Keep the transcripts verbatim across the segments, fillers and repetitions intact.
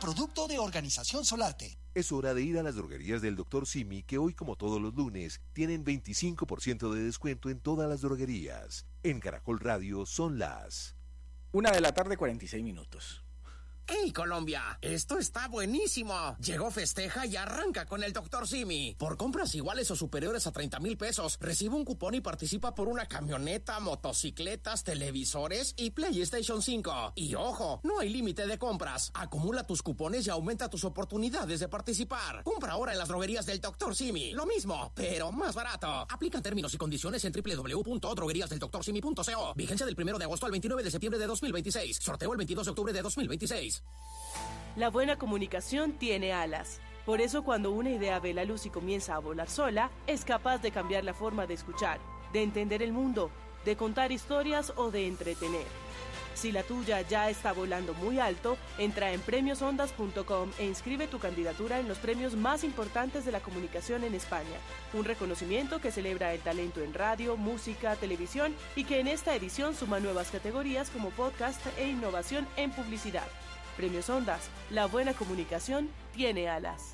producto de Organización Solarte. Es hora de ir a las droguerías del doctor Simi, que hoy, como todos los lunes, tienen veinticinco por ciento de descuento en todas las droguerías. En Caracol Radio son las Una de la tarde, cuarenta y seis minutos. ¡Hey, Colombia! ¡Esto está buenísimo! Llegó Festeja y arranca con el doctor Simi. Por compras iguales o superiores a treinta mil pesos, recibe un cupón y participa por una camioneta, motocicletas, televisores y PlayStation cinco. Y ojo, no hay límite de compras. Acumula tus cupones y aumenta tus oportunidades de participar. Compra ahora en las droguerías del doctor Simi. Lo mismo, pero más barato. Aplican términos y condiciones en doble u doble u doble u punto droguerías del doctor simi punto co. Vigencia del primero de agosto al veintinueve de septiembre de dos mil veintiséis. Sorteo el veintidós de octubre de dos mil veintiséis. La buena comunicación tiene alas. Por eso, cuando una idea ve la luz y comienza a volar sola, es capaz de cambiar la forma de escuchar, de entender el mundo, de contar historias o de entretener. Si la tuya ya está volando muy alto, entra en premios ondas punto com e inscribe tu candidatura en los premios más importantes de la comunicación en España. Un reconocimiento que celebra el talento en radio, música, televisión y que en esta edición suma nuevas categorías como podcast e innovación en publicidad. Premios Ondas, la buena comunicación tiene alas.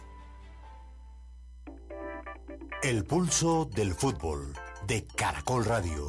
El pulso del fútbol de Caracol Radio.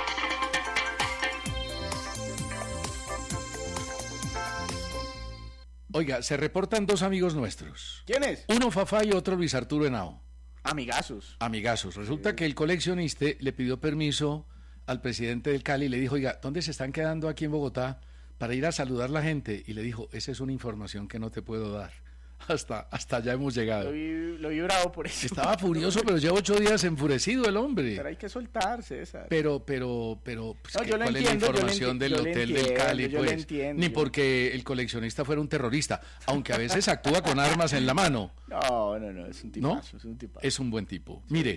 Oiga, se reportan dos amigos nuestros. ¿Quiénes? Uno Fafá y otro Luis Arturo Henao. Amigazos. Amigazos. Resulta Sí. que el coleccionista le pidió permiso al presidente del Cali y le dijo, oiga, ¿dónde se están quedando aquí en Bogotá para ir a saludar a la gente? Y le dijo, esa es una información que no te puedo dar. Hasta, hasta allá hemos llegado. Lo vi, lo vi bravo por eso. Estaba furioso, pero lleva ocho días enfurecido el hombre. Pero hay que soltarse, César. Pero, pero, pero, pues, No, ¿qué- yo lo ¿cuál entiendo, es la yo lo información enti- del yo lo hotel del entiendo, Cali? yo lo Pues, entiendo, ni yo- porque el coleccionista fuera un terrorista, aunque a veces actúa con armas en la mano. No, no, no, es un ¿No? tipazo, es un tipazo. Es un buen tipo. Mire,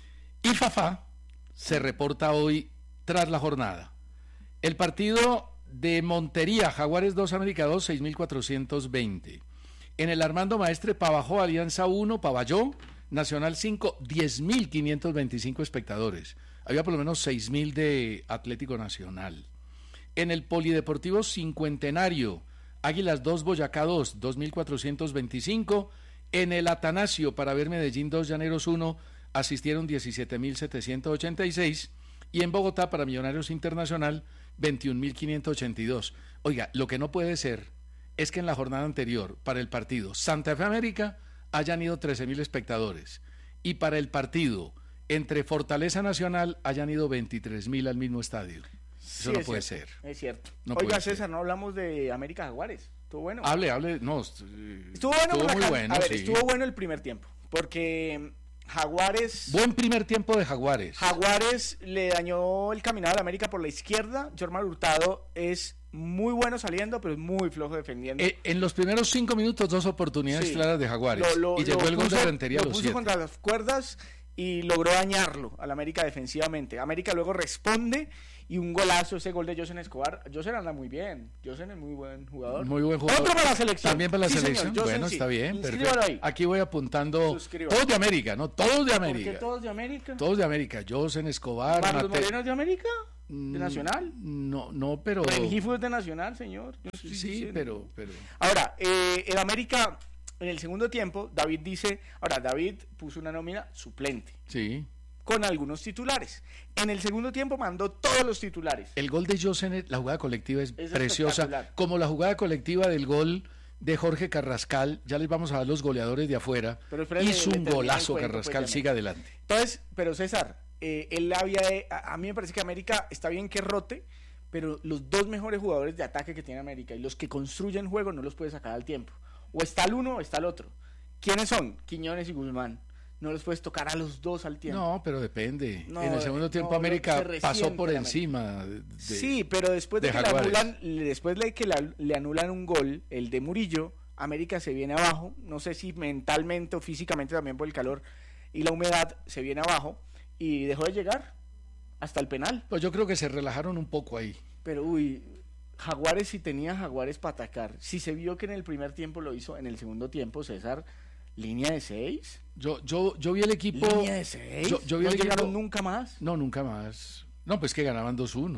y Fafá se reporta hoy tras la jornada. El partido de Montería, Jaguares dos, América dos, seis mil cuatrocientos veinte. En el Armando Maestre, Pavajó, Alianza uno, Pavalló, Nacional cinco, diez mil quinientos veinticinco espectadores. Había por lo menos seis mil de Atlético Nacional. En el Polideportivo Cincuentenario, Águilas dos, Boyacá dos, dos mil cuatrocientos veinticinco. En el Atanasio, para ver Medellín dos, Llaneros uno, asistieron diecisiete mil setecientos ochenta y seis. Y en Bogotá, para Millonarios Internacional, veintiún mil quinientos ochenta y dos. Oiga, lo que no puede ser es que en la jornada anterior, para el partido Santa Fe América, hayan ido trece mil espectadores. Y para el partido entre Fortaleza Nacional, hayan ido veintitrés mil al mismo estadio. Eso Sí, no es puede cierto, ser. Es cierto. No Oiga, puede ser. César, no hablamos de América Jaguares. Estuvo bueno. Hable, hable, no. est- Estuvo bueno, por la muy can- bueno, A ver, sí. estuvo bueno el primer tiempo. Porque Jaguares. Buen primer tiempo de Jaguares. Jaguares le dañó el caminado a la América por la izquierda. Jorman Hurtado es muy bueno saliendo, pero es muy flojo defendiendo. Eh, en los primeros cinco minutos, dos oportunidades Sí. claras de Jaguares. Lo- lo- y llegó lo el gol de puso- Rentería a lo los puso siete. contra las cuerdas y logró dañarlo al América defensivamente. América luego responde y un golazo, ese gol de Josen Escobar. Josen anda muy bien. Josen es muy buen jugador. Muy buen jugador. Otro para la selección. También para la Sí, señor, selección. Josen Bueno, sí. está bien. Inscríbalo Perfecto. ahí. Aquí voy apuntando. Suscríbalo. Todos de América, ¿no? Todos de ¿Por América. qué todos de América? Todos de América. Josen Escobar. ¿Marlos Mate- Moreno es de América? ¿De Mm, Nacional? No, no, pero. Rengifo es de Nacional, señor. Yo Sí, sí- pero, pero. Ahora, eh, el América, en el segundo tiempo, David dice, ahora David puso una nómina suplente, Sí. con algunos titulares. En el segundo tiempo mandó todos los titulares. El gol de Josen, la jugada colectiva es, Es preciosa. espectacular. Como la jugada colectiva del gol de Jorge Carrascal. Ya les vamos a dar los goleadores de afuera. Pero espérate, Hizo le un termino el golazo cuento, Carrascal. pues, ya Siga no. adelante. Entonces, pero César, eh, él había, a, a mí me parece que América está bien que rote, pero los dos mejores jugadores de ataque que tiene América y los que construyen juego no los puede sacar al tiempo. O está el uno o está el otro. ¿Quiénes son?Quiñones y Guzmán. No los puedes tocar a los dos al tiempo. No, pero depende. No, en el segundo tiempo no, América se resiente pasó por la encima. de- Sí, pero después de, de que le Jaguares. anulan, después de que la- le anulan un gol, el de Murillo, América se viene abajo. No sé si mentalmente o físicamente también por el calor y la humedad se viene abajo y dejó de llegar hasta el penal. Pues yo creo que se relajaron un poco ahí. Pero uy, Jaguares si tenía Jaguares para atacar. Si se vio que en el primer tiempo lo hizo, en el segundo tiempo, César, línea de seis. Yo, yo, yo vi el equipo. Línea de seis. Yo, yo vi no el llegaron equipo. nunca más. No, nunca más. No, pues que ganaban dos uno.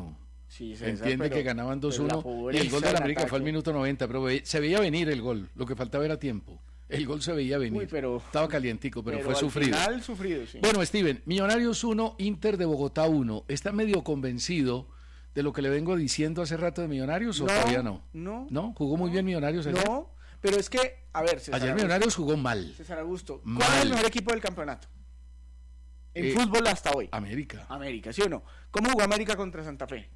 Sí, César, entiende pero- que ganaban dos pero la uno y el gol pobreza del en América fue al ataque. minuto noventa, pero ve- se veía venir el gol, lo que faltaba era tiempo. El gol se veía venir. Uy, pero- Estaba calientico, pero, fue al sufrido. final sufrido, sí. Bueno, Steven, Millonarios uno, Inter de Bogotá uno. ¿Está medio convencido de lo que le vengo diciendo hace rato de Millonarios o No, todavía no? no, ¿No? ¿Jugó muy bien Millonarios ayer? No, pero es que, a ver, César Ayer Augusto, Millonarios jugó mal. César Augusto, ¿cuál Mal. es el mejor equipo del campeonato? En Eh, fútbol hasta hoy. América. América, ¿sí o no? ¿Cómo jugó América contra Santa Fe?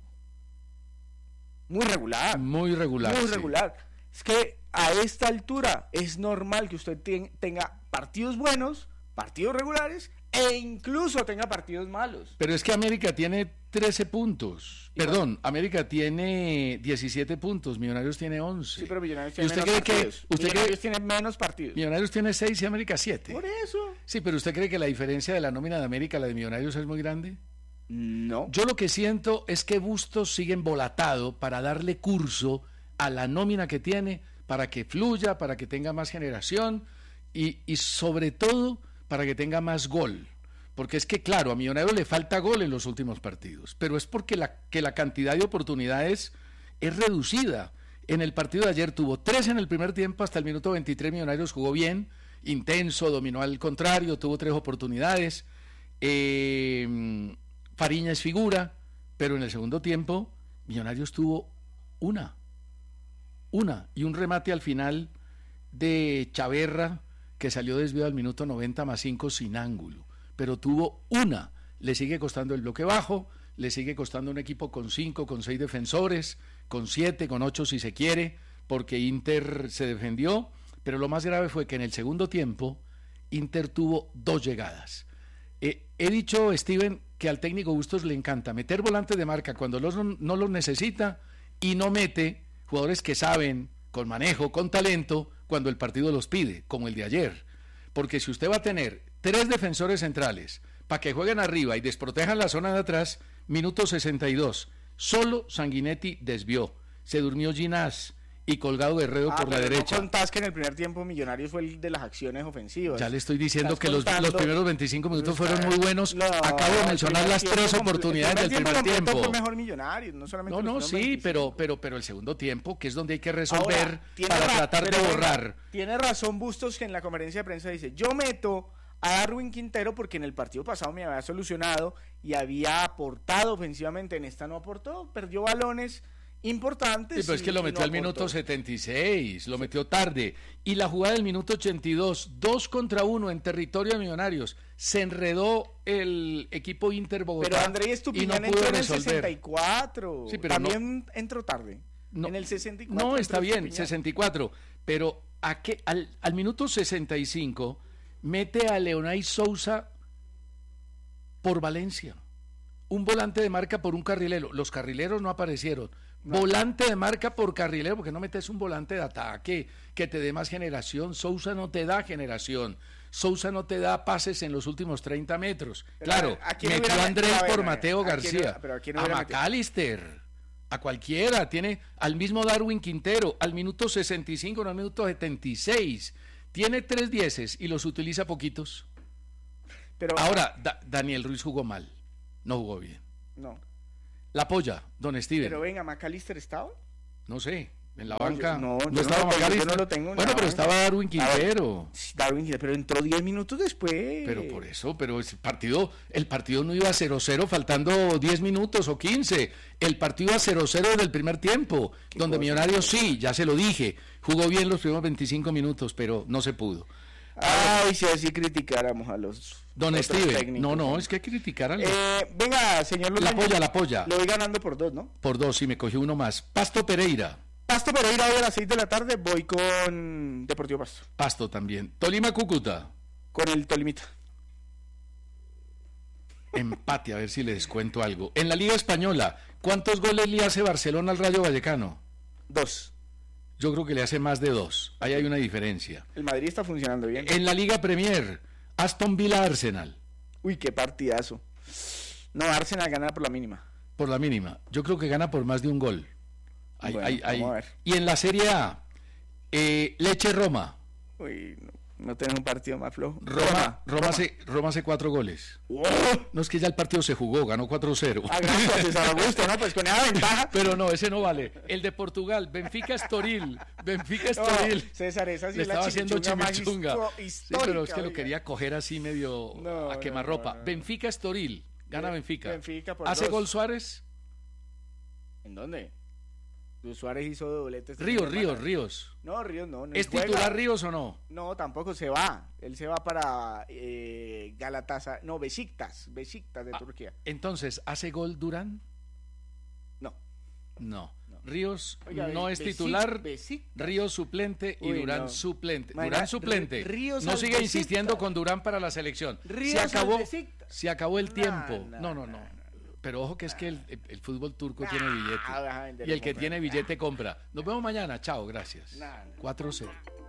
Muy regular. Muy regular. Muy sí. regular. Es que a esta altura es normal que usted ten- tenga partidos buenos, partidos regulares e incluso tenga partidos malos. Pero es que América tiene trece puntos. Y Perdón, América tiene diecisiete puntos, Millonarios tiene once. Sí, pero Millonarios ¿Y tiene usted menos cree que- partidos. usted Millonarios cree- tiene menos partidos. Millonarios tiene seis y América siete. Por eso. Sí, pero ¿usted cree que la diferencia de la nómina de América a la de Millonarios es muy grande? No. Yo lo que siento es que Bustos sigue embolatado para darle curso a la nómina que tiene, para que fluya, para que tenga más generación y, y sobre todo para que tenga más gol. Porque es que, claro, a Millonarios le falta gol en los últimos partidos, pero es porque la, que la cantidad de oportunidades es reducida. En el partido de ayer tuvo tres en el primer tiempo, hasta el minuto veintitrés Millonarios jugó bien, intenso, dominó al contrario, tuvo tres oportunidades. Eh, Fariña es figura, pero en el segundo tiempo Millonarios tuvo una, una, y un remate al final de Chaverra que salió desviado al minuto noventa más cinco sin ángulo, pero tuvo una. Le sigue costando el bloque bajo, le sigue costando un equipo con cinco, con seis defensores, con siete, con ocho si se quiere, porque Inter se defendió, pero lo más grave fue que en el segundo tiempo Inter tuvo dos llegadas. Eh, he dicho, Steven, que al técnico Bustos le encanta meter volantes de marca cuando los, no los necesita y no mete jugadores que saben, con manejo, con talento, cuando el partido los pide, como el de ayer. Porque si usted va a tener tres defensores centrales para que jueguen arriba y desprotejan la zona de atrás, minuto sesenta y dos, solo Sanguinetti desvió, se durmió Ginás y Colgado Guerrero Ah, por la pero derecha. No contás que en el primer tiempo Millonarios fue el de las acciones ofensivas. Ya le estoy diciendo Estás que los, contando- los primeros veinticinco minutos Pero fueron está- muy buenos. No, Acabo de el mencionar primer las tiempo tres comple- oportunidades el del primer completo tiempo. Fue mejor Millonarios, no solamente No, los no, primeros sí, veinticinco. pero, pero, pero el segundo tiempo, que es donde hay que resolver Ahora, tiene para ra- tratar de pero venga, borrar. Tiene razón Bustos que en la conferencia de prensa dice, yo meto a Darwin Quintero porque en el partido pasado me había solucionado y había aportado ofensivamente, en esta no aportó, perdió balones importantes. Sí, pero es y- que lo y no metió al aportó. minuto setenta y seis, lo metió tarde. Y la jugada del minuto ochenta y dos, dos contra uno en territorio de Millonarios. Se enredó el equipo Inter Bogotá. Pero Andrés y no Estupiñán pudo entró en el resolver. sesenta y cuatro. Sí, pero no- También entró tarde. No, en el sesenta y cuatro. no, está entró bien, Estupiñán. sesenta y cuatro. Pero ¿a qué? Al, al minuto sesenta y cinco mete a Leonay Sousa por Valencia. Un volante de marca por un carrilero. Los carrileros no aparecieron. No. Volante de marca por carrilero, porque no metes un volante de ataque que te dé más generación. Sousa no te da generación. Sousa no te da pases en los últimos treinta metros. Pero, claro, a ver, ¿a quién metió hubiera a Andrés metido? A ver, por a ver, Mateo ¿a quién García. hubiera- pero a quién a hubiera metido? McAllister. A cualquiera. Tiene al mismo Darwin Quintero. Al minuto sesenta y cinco, no al minuto setenta y seis. Tiene tres dieces y los utiliza poquitos. Pero, Ahora, Da- Daniel Ruiz jugó mal. No jugó bien. no. La polla, don Steven. Pero venga, ¿McAllister estaba? No sé, en la No, banca. yo- no, no, yo no estaba lo tengo, yo McAllister. no lo tengo en Bueno, la pero banca. estaba Darwin A ver. Quintero. Sí, Darwin, pero entró diez minutos después. Pero por eso, pero ese partido, el partido no iba a cero cero faltando diez minutos o quince. El partido iba a cero cero desde el primer tiempo, donde cosa? Millonarios sí, ya se lo dije, jugó bien los primeros veinticinco minutos, pero no se pudo. Ay, si así criticáramos a los Don otros Steven, técnicos. no, no, es que hay que criticar a los- Eh, venga, señor La Lopeña, polla, la polla. Lo voy ganando por dos, ¿no? Por dos, y me cogió uno más. Pasto Pereira, Pasto Pereira hoy a las seis de la tarde, voy con Deportivo Pasto, Pasto también. Tolima Cúcuta, con el Tolimita. empate, a ver si le descuento algo. En la Liga Española, ¿cuántos goles le hace Barcelona al Rayo Vallecano? Dos. Yo creo que le hace más de dos. Ahí hay una diferencia. El Madrid está funcionando bien. En la Liga Premier, Aston Villa Arsenal, Uy, qué partidazo. No, Arsenal gana por la mínima. por la mínima. Yo creo que gana por más de un gol. Ahí- Bueno, ahí- ahí. vamos a ver. Y en la Serie A, eh, Leche Roma, Uy, no, No tenés un partido más flojo. Roma, Roma, hace, Roma hace cuatro goles. ¡Oh! No, es que ya el partido se jugó, ganó cuatro cero. Ah, gracias, César Augusto, ¿no? Pues con esa ventaja. Pero no, ese no vale. El de Portugal, Benfica Estoril. Benfica Estoril. No, César, esa sí Le es la estaba haciendo chimichunga más chimichunga. histo- Sí, histórica, pero es que lo oiga. quería coger así medio No, a no, quemarropa. no, no. Benfica Estoril. Gana Ben- Benfica. Benfica por ¿Hace dos. gol Suárez? ¿En dónde? Luis Suárez hizo doblete. esta Ríos, semana. Ríos, Ríos. No, Ríos no. no ¿Es juega. titular Ríos o no? No, tampoco se va. Él se va para eh, Galatasaray. No, Besiktas. Besiktas de Ah. Turquía. Entonces, ¿hace gol Durán? No. No. Ríos Oiga, no es Besic- titular, Besiktas. Ríos suplente y Uy, Durán no. suplente. Imagina, Durán suplente. Ríos No al sigue Besiktas. insistiendo con Durán para la selección. Ríos Se al acabó, Besiktas. se acabó el No, tiempo. no, No, no, no. no, Pero ojo que es que el, el- el fútbol turco Nah, tiene vas a billete. vender Y el un que momento. tiene billete compra. Nos vemos mañana. Chao, gracias. Nah, no. cuatro cero.